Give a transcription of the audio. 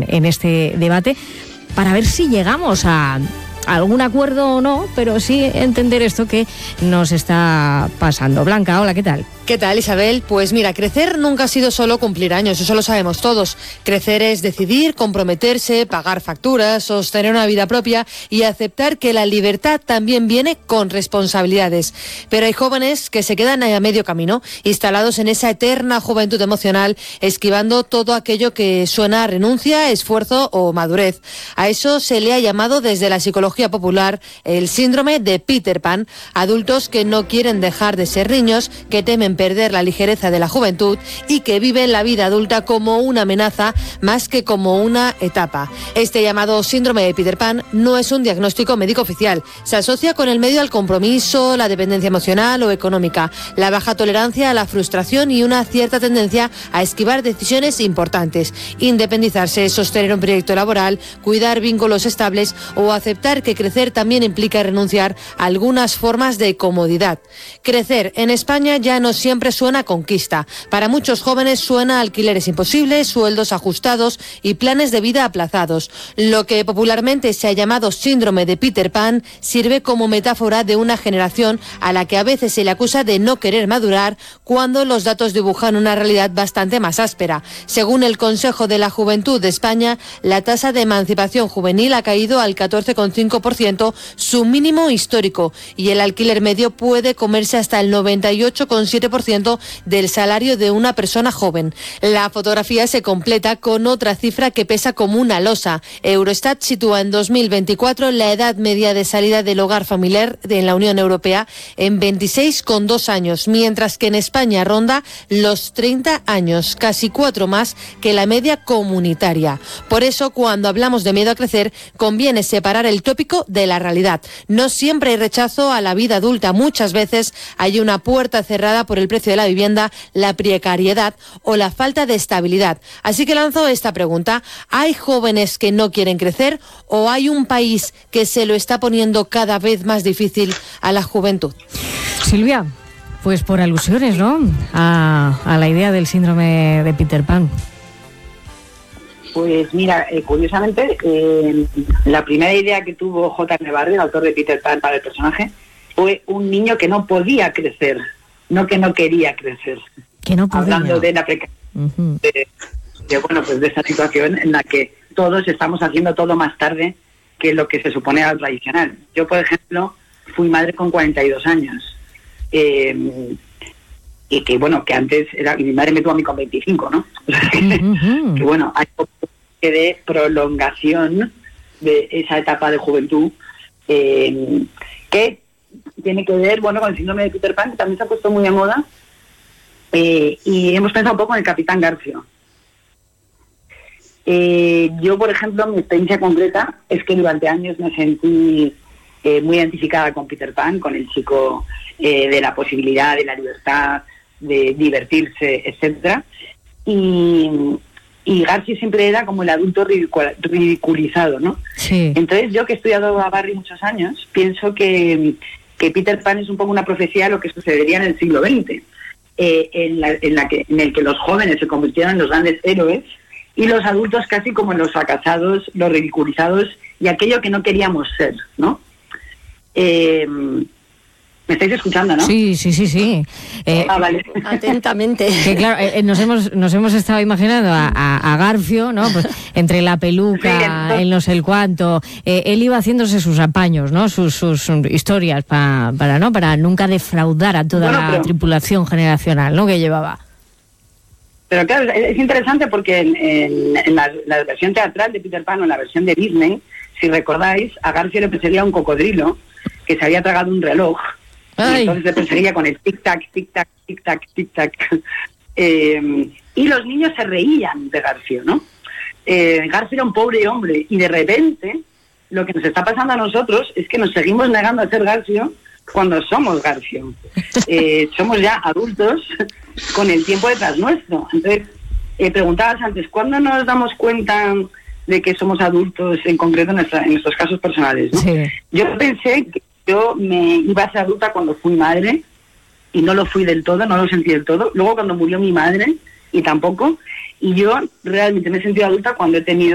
en este debate, para ver si llegamos a algún acuerdo o no, pero sí entender esto que nos está pasando. Blanca, hola, ¿qué tal? ¿Qué tal, Isabel? Pues mira, crecer nunca ha sido solo cumplir años, eso lo sabemos todos. Crecer es decidir, comprometerse, pagar facturas, sostener una vida propia y aceptar que la libertad también viene con responsabilidades. Pero hay jóvenes que se quedan a medio camino, instalados en esa eterna juventud emocional, esquivando todo aquello que suena a renuncia, esfuerzo o madurez. A eso se le ha llamado desde la psicología popular el síndrome de Peter Pan. Adultos que no quieren dejar de ser niños, que temen perder la ligereza de la juventud y que viven la vida adulta como una amenaza más que como una etapa. Este llamado síndrome de Peter Pan no es un diagnóstico médico oficial. Se asocia con el miedo al compromiso, la dependencia emocional o económica, la baja tolerancia a la frustración y una cierta tendencia a esquivar decisiones importantes, independizarse, sostener un proyecto laboral, cuidar vínculos estables o aceptar que crecer también implica renunciar a algunas formas de comodidad. Crecer en España ya no siempre suena a conquista. Para muchos jóvenes suena a alquileres imposibles, sueldos ajustados y planes de vida aplazados. Lo que popularmente se ha llamado síndrome de Peter Pan sirve como metáfora de una generación a la que a veces se le acusa de no querer madurar cuando los datos dibujan una realidad bastante más áspera. Según el Consejo de la Juventud de España, la tasa de emancipación juvenil ha caído al 14,5%, su mínimo histórico, y el alquiler medio puede comerse hasta el 98,7% del salario de una persona joven. La fotografía se completa con otra cifra que pesa como una losa. Eurostat sitúa en 2024 la edad media de salida del hogar familiar en la Unión Europea en 26,2 años, mientras que en España ronda los 30 años, casi 4 más que la media comunitaria. Por eso, cuando hablamos de miedo a crecer, conviene separar el tópico de la realidad. No siempre hay rechazo a la vida adulta. Muchas veces hay una puerta cerrada por el precio de la vivienda, la precariedad o la falta de estabilidad. Así que lanzo esta pregunta: ¿hay jóvenes que no quieren crecer o hay un país que se lo está poniendo cada vez más difícil a la juventud? Silvia, pues por alusiones, ¿no?, a la idea del síndrome de Peter Pan. Pues mira, curiosamente, la primera idea que tuvo J.M. Barrie, el autor de Peter Pan, para el personaje, fue un niño que no podía crecer, no que no quería crecer. Que no podía. Hablando de la precariedad, de esa situación en la que todos estamos haciendo todo más tarde que lo que se supone era tradicional. Yo, por ejemplo, fui madre con 42 años. Y que antes era, y mi madre me tuvo a mí con 25, ¿no? O sea, que bueno, hay un poco de prolongación de esa etapa de juventud que tiene que ver, con el síndrome de Peter Pan, que también se ha puesto muy de moda, y hemos pensado un poco en el Capitán Garfio. Yo, por ejemplo, mi experiencia concreta es que durante años me sentí muy identificada con Peter Pan, con el chico de la posibilidad, de la libertad, de divertirse, etcétera, y Garfio siempre era como el adulto ridiculizado, ¿no? Sí. Entonces, yo que he estudiado a Barrie muchos años, pienso que Peter Pan es un poco una profecía de lo que sucedería en el siglo XX, en el que los jóvenes se convirtieron en los grandes héroes y los adultos casi como los fracasados, los ridiculizados y aquello que no queríamos ser, ¿no? ¿Me estáis escuchando, no? Sí. Vale. Atentamente. Que claro, nos hemos estado imaginando a Garfio, ¿no? Pues, entre la peluca, el no sé el cuánto, él iba haciéndose sus apaños, ¿no? Sus historias para nunca defraudar a toda la tripulación generacional, ¿no?, que llevaba. Pero claro, es interesante porque en la versión teatral de Peter Pan o en la versión de Disney, si recordáis, a Garfio le perseguía un cocodrilo que se había tragado un reloj. Y entonces le perseguía con el tic-tac, tic-tac, tic-tac, tic-tac. Y los niños se reían de Garfio, ¿no? Garfio era un pobre hombre y de repente lo que nos está pasando a nosotros es que nos seguimos negando a ser Garfio cuando somos Garfio. Somos ya adultos con el tiempo detrás nuestro. Entonces, preguntabas antes, ¿cuándo nos damos cuenta de que somos adultos, en concreto en nuestros casos personales, ¿no? Sí. Yo pensé que yo me iba a ser adulta cuando fui madre y no lo fui del todo, no lo sentí del todo. Luego cuando murió mi madre y tampoco. Y yo realmente me he sentido adulta cuando he tenido